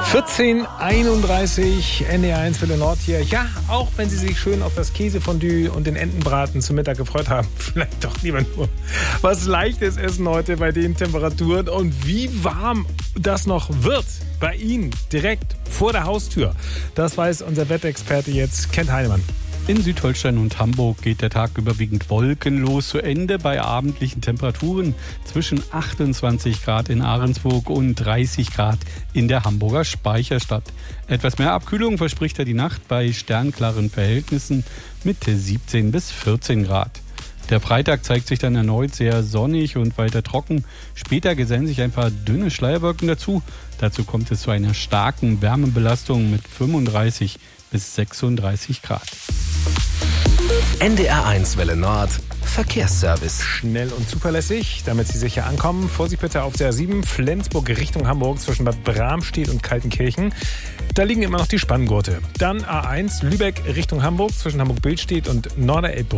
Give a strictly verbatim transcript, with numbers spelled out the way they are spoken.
vierzehn Uhr einunddreißig, N D R eins Welle Nord hier. Ja, auch wenn Sie sich schön auf das Käsefondue und den Entenbraten zum Mittag gefreut haben, vielleicht doch lieber nur was Leichtes essen heute bei den Temperaturen. Und wie warm das noch wird bei Ihnen direkt vor der Haustür, das weiß unser Wetterexperte jetzt, Kent Heinemann. In Südholstein und Hamburg geht der Tag überwiegend wolkenlos zu Ende bei abendlichen Temperaturen zwischen achtundzwanzig Grad in Ahrensburg und dreißig Grad in der Hamburger Speicherstadt. Etwas mehr Abkühlung verspricht er die Nacht bei sternklaren Verhältnissen mit siebzehn bis vierzehn Grad. Der Freitag zeigt sich dann erneut sehr sonnig und weiter trocken. Später gesellen sich ein paar dünne Schleierwolken dazu. Dazu kommt es zu einer starken Wärmebelastung mit fünfunddreißig bis sechsunddreißig Grad. N D R eins Welle Nord Verkehrsservice. Schnell und zuverlässig, damit Sie sicher ankommen. Vorsicht bitte auf der A sieben, Flensburg Richtung Hamburg zwischen Bad Bramstedt und Kaltenkirchen. Da liegen immer noch die Spanngurte. Dann A eins, Lübeck Richtung Hamburg zwischen Hamburg-Billstedt und Norderelb